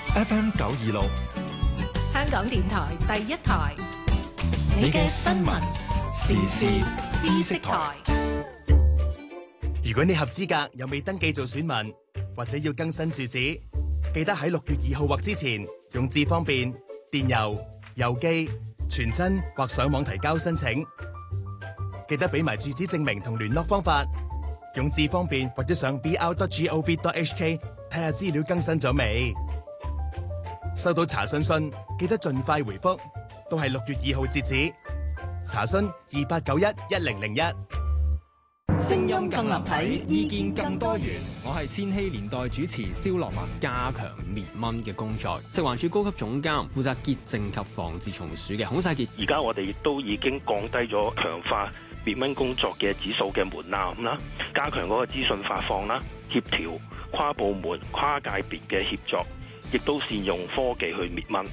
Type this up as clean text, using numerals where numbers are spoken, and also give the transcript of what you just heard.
FM 926， 香港電台第一台，你嘅新聞時事知識台。 如果你合資格又未登記做選民，或者要更新住址，記得喺6月2號或之前用智方便、電郵、郵寄、傳真或上網提交申請。記得俾埋住址證明同聯絡方法。用智方便或者上 br.gov.hk 睇下資料更新咗未。收到查詢信記得盡快回覆，都係6月2號截止。查詢28911001。 聲音更立體，意見更多元。我係千禧年代主持蕭樂文。加強滅蚊嘅工作，食環署高級總監負責潔淨及防治蟲鼠嘅孔世傑。 而家我哋亦都已經降低咗強化滅蚊工作嘅指數嘅門檻啦，加強嗰個資訊發放啦，協調跨部門跨界別嘅協作，亦都善用科技去滅蚊。